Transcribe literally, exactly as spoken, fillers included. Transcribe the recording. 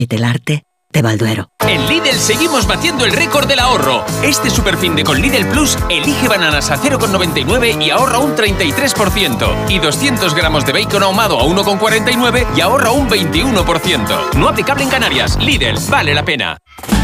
y Telarte de Balduero. En Lidl seguimos batiendo el récord del ahorro. Este superfin de con Lidl Plus elige bananas a cero coma noventa y nueve y ahorra un treinta y tres por ciento. Y doscientos gramos de bacon ahumado a uno coma cuarenta y nueve y ahorra un veintiuno por ciento. No aplicable en Canarias. Lidl, vale la pena.